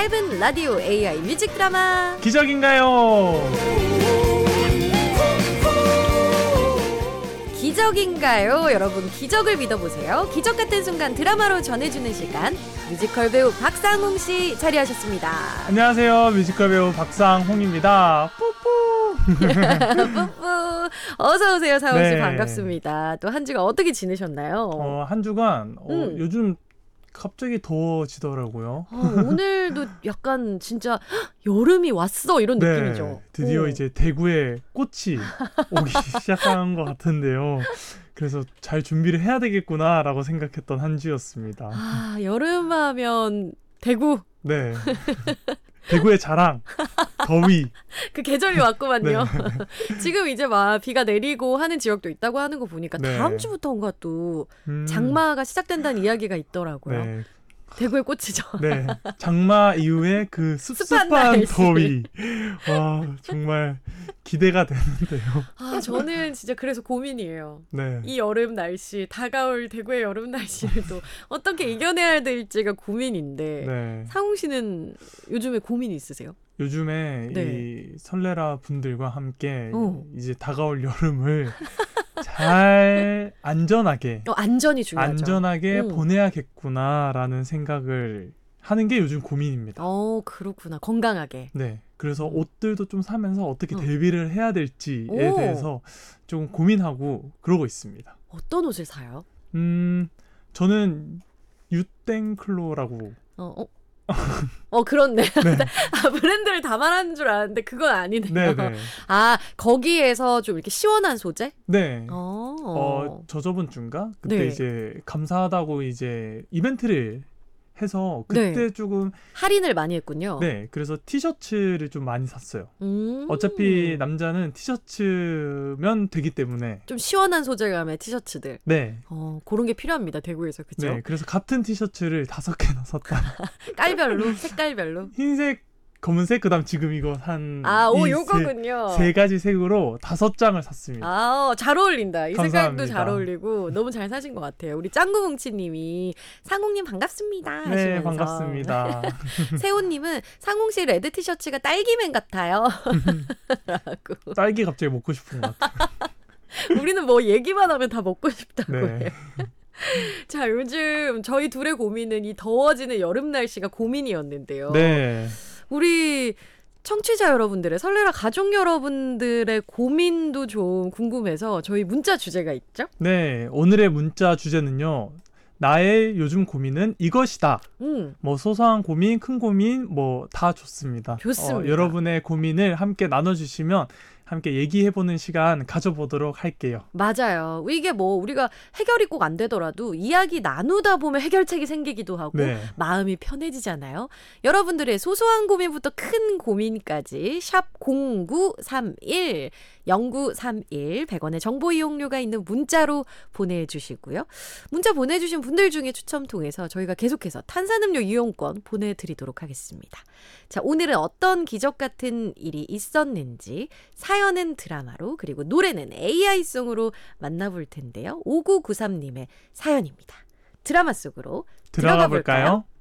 짧은 라디오 AI 뮤직 드라마 기적인가요? 기적인가요? 여러분 기적을 믿어보세요. 기적 같은 순간 드라마로 전해주는 시간, 뮤지컬 배우 박상홍 씨 자리하셨습니다. 안녕하세요, 뮤지컬 배우 박상홍입니다. 뿌뿌. 뿌뿌. 어서 오세요, 상홍 씨. 네. 반갑습니다. 또 한 주간 어떻게 지내셨나요? 한 주간 요즘 갑자기 더워지더라고요. 오늘도 약간 진짜 여름이 왔어 이런 네, 느낌이죠. 드디어 이제 대구에 꽃이 오기 시작한 것 같은데요. 그래서 잘 준비를 해야 되겠구나라고 생각했던 한 주였습니다. 아, 여름하면 대구. 네. 대구의 자랑, 더위. 그 계절이 왔구만요. 네. 지금 이제 막 비가 내리고 하는 지역도 있다고 하는 거 보니까 네. 다음 주부터인가 또 장마가 시작된다는 이야기가 있더라고요. 네. 대구의 꽃이죠. 네, 장마 이후에 그 습습한 날씨. 더위. 와, 정말 기대가 되는데요. 아, 저는 진짜 그래서 고민이에요. 네. 이 여름 날씨, 다가올 대구의 여름 날씨를 또 어떻게 이겨내야 될지가 고민인데 네. 상웅 씨는 요즘에 고민이 있으세요? 요즘에 네. 이 설레라 분들과 함께 이제 다가올 여름을 잘 안전하게 안전이 중요하죠. 안전하게 보내야겠구나라는 생각을 하는 게 요즘 고민입니다. 그렇구나. 건강하게. 네. 그래서 옷들도 좀 사면서 어떻게 대비를 해야 될지에 오. 대해서 좀 고민하고 그러고 있습니다. 어떤 옷을 사요? 저는 유땡클로라고. 그렇네. 네. 아, 브랜드를 다 말하는 줄 알았는데 그건 아니네요. 네네. 아, 거기에서 좀 이렇게 시원한 소재? 네. 어. 저번 주인가? 그때 네. 이제 감사하다고 이제 이벤트를 해서 그때 네. 조금 할인을 많이 했군요. 네. 그래서 티셔츠를 좀 많이 샀어요. 음. 어차피 남자는 티셔츠면 되기 때문에 좀 시원한 소재감의 티셔츠들. 네. 그런 게 필요합니다. 대구에서. 그죠? 네. 그래서 같은 티셔츠를 5개나 샀다. 깔별로, 색깔별로. 흰색, 검은색, 그다음 지금 이거 한 요거군요. 세 가지 색으로 5장을 샀습니다. 아, 잘 어울린다. 이 색깔도 감사합니다. 잘 어울리고 너무 잘 사신 것 같아요. 우리 짱구뭉치님이 상홍님 반갑습니다 하시면서. 네, 반갑습니다. 세호님은 상홍 씨 레드 티셔츠가 딸기맨 같아요. 라고. 딸기 갑자기 먹고 싶은 것 같아요. 우리는 뭐 얘기만 하면 다 먹고 싶다고 네. 해요. 자, 요즘 저희 둘의 고민은 이 더워지는 여름 날씨가 고민이었는데요. 네. 우리 청취자 여러분들의, 설레라 가족 여러분들의 고민도 좀 궁금해서 저희 문자 주제가 있죠? 네, 오늘의 문자 주제는요. 나의 요즘 고민은 이것이다. 뭐 소소한 고민, 큰 고민 뭐 다 좋습니다. 좋습니다. 여러분의 고민을 함께 나눠주시면 함께 얘기해보는 시간 가져보도록 할게요. 맞아요. 이게 뭐 우리가 해결이 꼭 안 되더라도 이야기 나누다 보면 해결책이 생기기도 하고 네. 마음이 편해지잖아요. 여러분들의 소소한 고민부터 큰 고민까지 샵 0931 0931 100원의 정보 이용료가 있는 문자로 보내주시고요. 문자 보내주신 분들 중에 추첨 통해서 저희가 계속해서 탄산음료 이용권 보내드리도록 하겠습니다. 자, 오늘은 어떤 기적 같은 일이 있었는지 사연은 드라마로, 그리고 노래는 AI송으로 만나볼 텐데요. 5993님의 사연입니다. 드라마 속으로 들어가 볼까요?